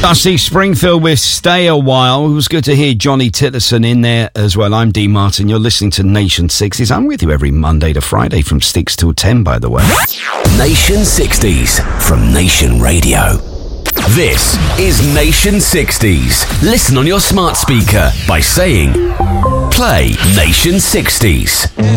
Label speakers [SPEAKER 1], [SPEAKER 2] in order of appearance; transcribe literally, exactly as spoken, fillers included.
[SPEAKER 1] Dusty Springfield with Stay a While. It was good to hear Johnny Titterson in there as well. I'm Dean Martin. You're listening to Nation sixties. I'm with you every Monday to Friday from six till ten, by the way.
[SPEAKER 2] Nation sixties from Nation Radio. This is Nation sixties. Listen on your smart speaker by saying, play Nation sixties.